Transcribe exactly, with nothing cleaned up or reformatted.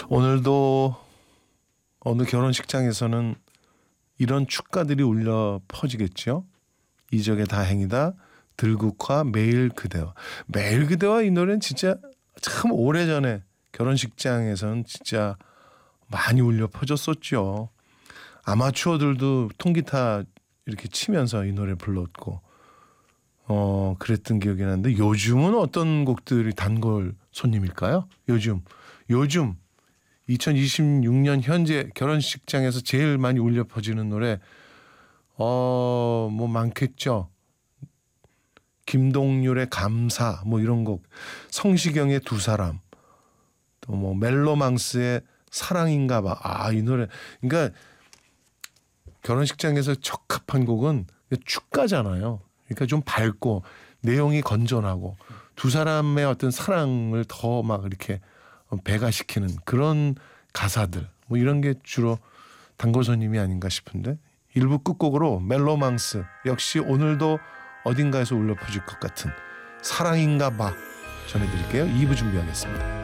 오늘도 어느 결혼식장에서는 이런 축가들이 울려 퍼지겠죠. 이적의 다행이다, 들국화, 매일 그대와. 매일 그대와 이 노래는 진짜 참 오래전에 결혼식장에서는 진짜 많이 울려 퍼졌었죠. 아마추어들도 통기타 이렇게 치면서 이 노래 불렀고 어 그랬던 기억이 나는데, 요즘은 어떤 곡들이 단골 손님일까요? 요즘 요즘 이천이십육 년 현재 결혼식장에서 제일 많이 울려 퍼지는 노래 어 뭐 많겠죠. 김동률의 감사 뭐 이런 곡, 성시경의 두 사람, 또 뭐 멜로망스의 사랑인가봐. 아, 이 노래 그러니까 결혼식장에서 적합한 곡은 축가잖아요. 그러니까 좀 밝고 내용이 건전하고 두 사람의 어떤 사랑을 더 막 이렇게 배가시키는 그런 가사들, 뭐 이런 게 주로 단골 손님이 아닌가 싶은데, 일부 끝곡으로 멜로망스 역시 오늘도 어딘가에서 울려 퍼질 것 같은 사랑인가 봐 전해드릴게요. 이 부 준비하겠습니다.